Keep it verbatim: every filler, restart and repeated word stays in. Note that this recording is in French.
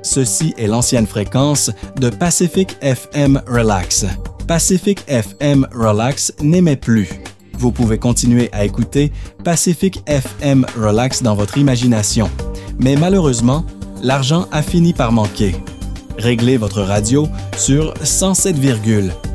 Ceci est l'ancienne fréquence de Pacific F M Relax. Pacific F M Relax n'émet plus. Vous pouvez continuer à écouter Pacific F M Relax dans votre imagination. Mais malheureusement, l'argent a fini par manquer. Réglez votre radio sur cent sept virgule